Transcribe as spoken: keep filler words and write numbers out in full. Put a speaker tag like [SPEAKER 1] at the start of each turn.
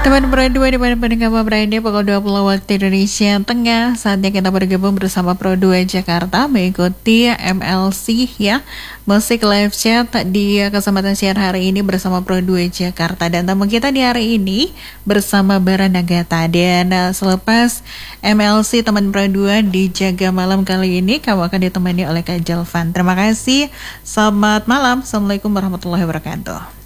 [SPEAKER 1] Teman berdua di mana kamu berada pukul dua puluh waktu Indonesia Tengah. Saatnya kita bergabung bersama Pro dua Jakarta mengikuti M L C ya, musik live chat di kesempatan siang hari ini bersama Pro dua Jakarta. Dan tamu kita di hari ini bersama Bara Nagata. Dan uh, selepas M L C teman Pro dua di Jaga Malam kali ini, kamu akan ditemani oleh Kak Jelvan. Terima kasih, selamat malam. Assalamualaikum warahmatullahi wabarakatuh.